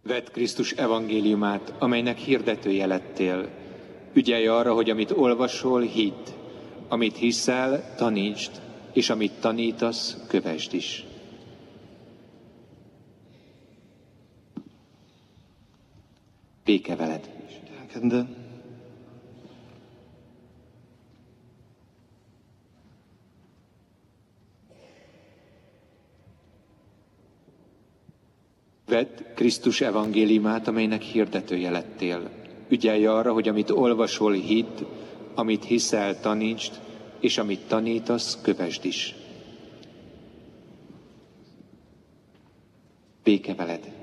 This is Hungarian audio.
Vedd Krisztus evangéliumát, amelynek hirdetője lettél. Ügyelj arra, hogy amit olvasol, hidd. Amit hiszel, tanítsd, és amit tanítasz, kövesd is. Béke veled. Vedd Krisztus evangéliumát, amelynek hirdetője lettél. Ügyelj arra, hogy amit olvasol, hidd, amit hiszel, tanítsd, és amit tanítasz, kövesd is. Béke veled.